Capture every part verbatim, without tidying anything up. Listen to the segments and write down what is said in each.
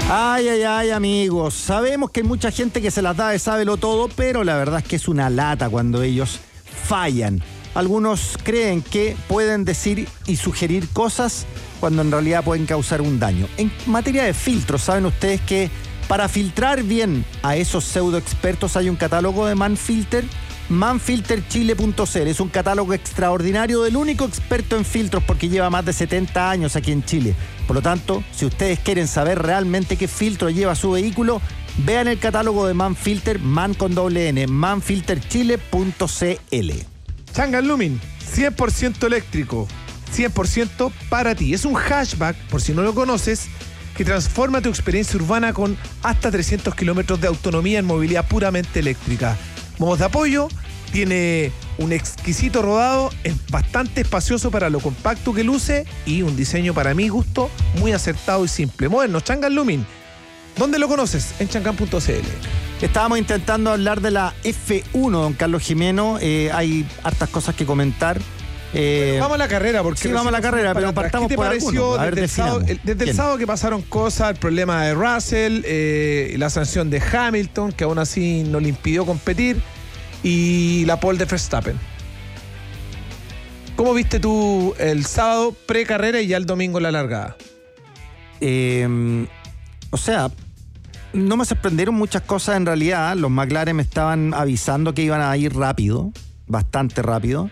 Ay, ay, ay, amigos. Sabemos que hay mucha gente que se las da de sábelo todo, pero la verdad es que es una lata cuando ellos fallan. Algunos creen que pueden decir y sugerir cosas cuando en realidad pueden causar un daño. En materia de filtros, ¿saben ustedes que para filtrar bien a esos pseudo expertos hay un catálogo de Manfilter? manfilter chile punto c l es un catálogo extraordinario del único experto en filtros porque lleva más de setenta años aquí en Chile. Por lo tanto, si ustedes quieren saber realmente qué filtro lleva su vehículo, vean el catálogo de Manfilter, man con doble N, manfilter chile punto c l. Changan Lumin, cien por ciento eléctrico, cien por ciento para ti. Es un hatchback, por si no lo conoces, que transforma tu experiencia urbana con hasta trescientos kilómetros de autonomía en movilidad puramente eléctrica. Modos de apoyo, tiene un exquisito rodado, es bastante espacioso para lo compacto que luce y un diseño para mi gusto muy acertado y simple. Moderno, Changan Lumin. ¿Dónde lo conoces? En changan punto c l. Estábamos intentando hablar de la F uno, don Carlos Jimeno. Eh, hay hartas cosas que comentar. Eh, bueno, vamos a la carrera, porque sí, vamos a la carrera, pero partamos ¿Qué te por pareció alguno? A ver, desde, el sábado, el, desde el sábado que pasaron cosas, el problema de Russell, eh, la sanción de Hamilton, que aún así no le impidió competir, y la pole de Verstappen? ¿Cómo viste tú el sábado pre-carrera y ya el domingo la largada? Eh, o sea, no me sorprendieron muchas cosas en realidad. Los McLaren me estaban avisando que iban a ir rápido, bastante rápido.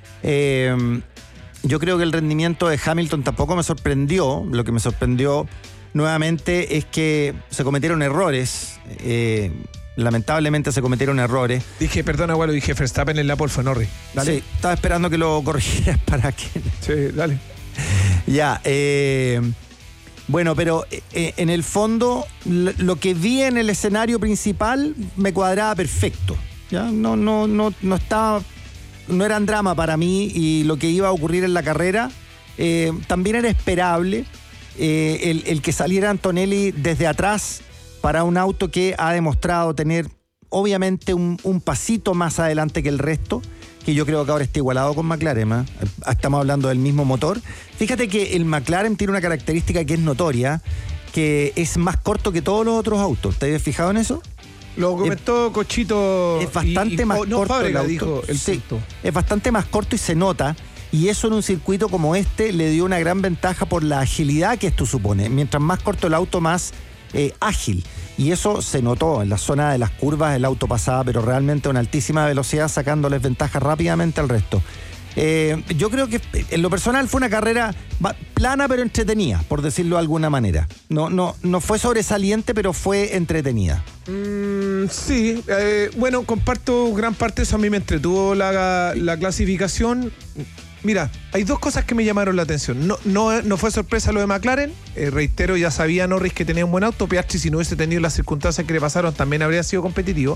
Eh, yo creo que el rendimiento de Hamilton tampoco me sorprendió. Lo que me sorprendió nuevamente es que se cometieron errores. Eh, lamentablemente se cometieron errores. Dije, perdona, abuelo, dije Verstappen en la pole, fue Norris. Dale. Sí, estaba esperando que lo corrigieras para que... Sí, dale. Ya, eh... Bueno, pero eh, en el fondo lo que vi en el escenario principal me cuadraba perfecto. ¿Ya? No, no, no, no estaba, no eran drama para mí y lo que iba a ocurrir en la carrera eh, también era esperable. Eh, el, el que saliera Antonelli desde atrás para un auto que ha demostrado tener obviamente un, un pasito más adelante que el resto, que yo creo que ahora está igualado con McLaren, ¿eh? Estamos hablando del mismo motor. Fíjate que el McLaren tiene una característica que es notoria, que es más corto que todos los otros autos. ¿Te habías fijado en eso? Lo comentó es, Cochito. Es bastante y, y, más no, corto Fábrega, el auto. Dijo el sí, es bastante más corto y se nota. Y eso en un circuito como este le dio una gran ventaja por la agilidad que esto supone. Mientras más corto el auto, más eh, ágil. Y eso se notó en la zona de las curvas, el auto pasaba, pero realmente a una altísima velocidad, sacándoles ventaja rápidamente al resto. Eh, yo creo que en lo personal fue una carrera plana pero entretenida, por decirlo de alguna manera. No, no, no fue sobresaliente, pero fue entretenida. Mm, sí, eh, bueno, comparto gran parte de eso. A mí me entretuvo la, la clasificación. Mira, hay dos cosas que me llamaron la atención. No, no, no fue sorpresa lo de McLaren. Eh, reitero, ya sabía Norris que tenía un buen auto. Piastri, si no hubiese tenido las circunstancias que le pasaron, también habría sido competitivo.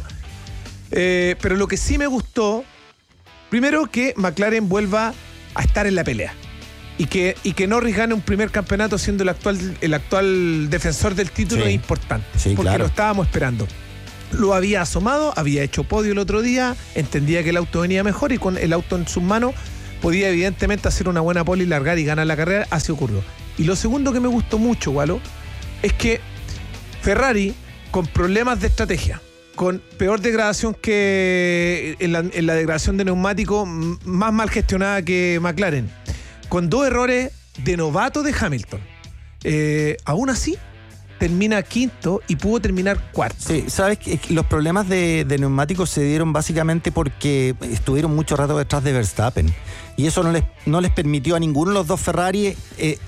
Eh, pero lo que sí me gustó, primero, que McLaren vuelva a estar en la pelea. Y que, y que Norris gane un primer campeonato siendo el actual, el actual defensor del título sí. Es importante. Sí, porque claro. Lo estábamos esperando. Lo había asomado, había hecho podio el otro día, entendía que el auto venía mejor y con el auto en sus manos podía evidentemente hacer una buena pole y largar y ganar la carrera. Así ocurrió. Y lo segundo que me gustó mucho, Gualo, es que Ferrari, con problemas de estrategia, con peor degradación que en la, en la degradación de neumático, más mal gestionada que McLaren, con dos errores de novato de Hamilton, eh, aún así termina quinto y pudo terminar cuarto. Sí, sabes que los problemas de, de neumáticos se dieron básicamente porque estuvieron mucho rato detrás de Verstappen y eso no les, no les permitió a ninguno de los dos Ferrari eh,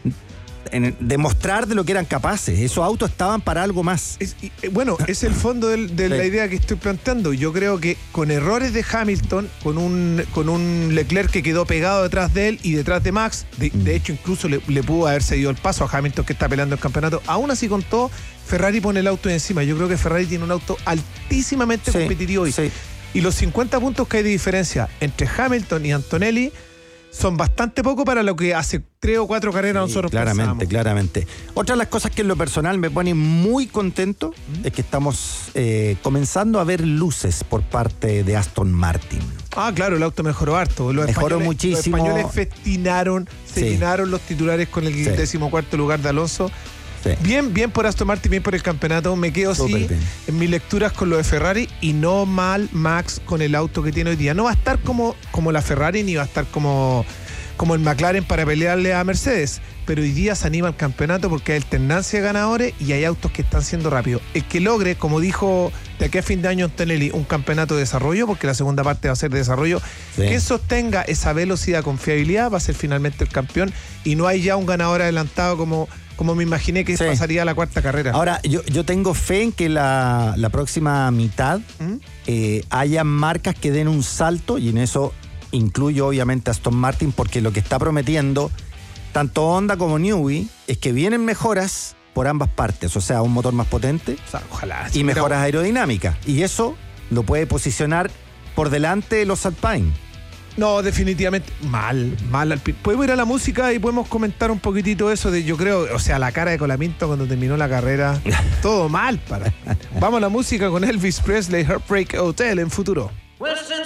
en, demostrar de lo que eran capaces. Esos autos estaban para algo más. Es, y, bueno, es el fondo del, de sí. la idea que estoy planteando. Yo creo que con errores de Hamilton, con un, con un Leclerc que quedó pegado detrás de él y detrás de Max, de, mm. de hecho incluso le, le pudo haber cedido el paso a Hamilton, que está peleando el campeonato. Aún así, con todo, Ferrari pone el auto encima. Yo creo que Ferrari tiene un auto altísimamente sí, competitivo hoy. Sí. Y los cincuenta puntos que hay de diferencia entre Hamilton y Antonelli son bastante poco para lo que hace tres o cuatro carreras sí, nosotros claramente, pensamos. Claramente. Otra de las cosas que en lo personal me pone muy contento ¿Mm? es que estamos eh, comenzando a ver luces por parte de Aston Martin. Ah, claro, el auto mejoró harto. Los mejoró muchísimo. Los españoles festinaron, se sí. llenaron los titulares con el sí. decimocuarto lugar de Alonso. Sí. Bien, bien por Aston Martin, bien por el campeonato. Me quedo Súper sí bien. en mis lecturas con lo de Ferrari y no mal Max con el auto que tiene hoy día. No va a estar como, como la Ferrari ni va a estar como, como el McLaren para pelearle a Mercedes. Pero hoy día se anima el campeonato porque hay alternancia de ganadores y hay autos que están siendo rápidos. El que logre, como dijo de aquí a fin de año Antonelli, un campeonato de desarrollo, porque la segunda parte va a ser de desarrollo, Sí. que sostenga esa velocidad con fiabilidad, va a ser finalmente el campeón y no hay ya un ganador adelantado como, como me imaginé que Sí. pasaría a la cuarta carrera. Ahora, yo, yo tengo fe en que la, la próxima mitad ¿Mm? eh, haya marcas que den un salto, y en eso incluyo obviamente a Aston Martin, porque lo que está prometiendo tanto Honda como Newey es que vienen mejoras por ambas partes, o sea, un motor más potente O sea, ojalá. y Pero- mejoras aerodinámicas, y eso lo puede posicionar por delante de los Alpine. No, definitivamente mal, mal. Alpine. Podemos ir a la música y podemos comentar un poquitito eso de, yo creo, o sea, la cara de Colapinto cuando terminó la carrera. Todo mal para. Vamos a la música con Elvis Presley, Heartbreak Hotel en Futuro. Well, since